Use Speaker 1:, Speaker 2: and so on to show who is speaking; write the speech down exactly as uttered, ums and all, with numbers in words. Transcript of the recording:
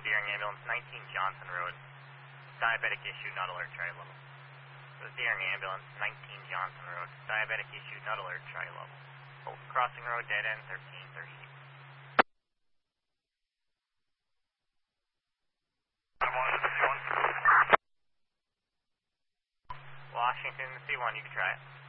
Speaker 1: Deering ambulance, nineteen Johnson Road. Diabetic issue, not alert, try level. So Deering ambulance, nineteen Johnson Road. Diabetic issue, not alert, try level. Both crossing road, dead end, thirteen thirty-eight. Washington, C one, you can try it.